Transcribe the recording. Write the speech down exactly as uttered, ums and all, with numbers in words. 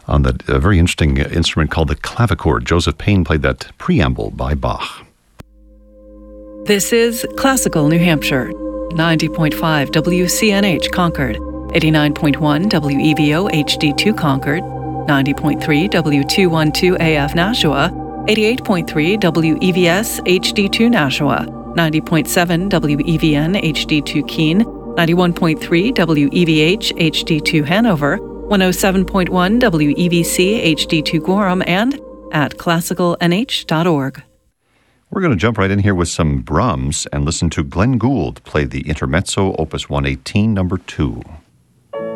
on that uh, very interesting uh, instrument called the clavichord. Joseph Payne played that preamble by Bach. This is Classical New Hampshire, ninety point five W C N H Concord, eighty-nine point one W E V O H D two Concord, ninety point three W two twelve A F Nashua, eighty-eight point three W E V S H D two Nashua, ninety point seven W E V N H D two Keene, ninety-one point three W E V H H D two Hanover, one oh seven point one W E V C H D two Gorham, and at classical n h dot org. We're going to jump right in here with some Brahms and listen to Glenn Gould play the Intermezzo, Opus one eighteen, number two.